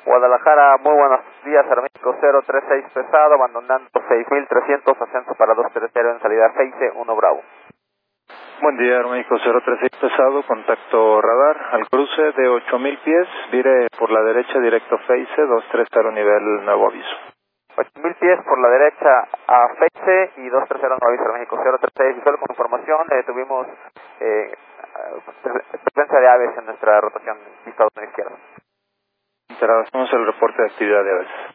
Guadalajara, muy buenos días, Aeroméxico 036 pesado, abandonando 6300, ascenso para 230 en salida Face 1 Bravo. Buen día, Aeroméxico 036 pesado, contacto radar, al cruce de 8000 pies, vire por la derecha directo Face 230 nivel nuevo aviso. 8000 pies por la derecha a Face y 230 nuevo aviso, Aeroméxico 036, y solo con información, tuvimos presencia de aves en nuestra rotación, pista 2 izquierda. Hacemos el reporte de actividad de aves.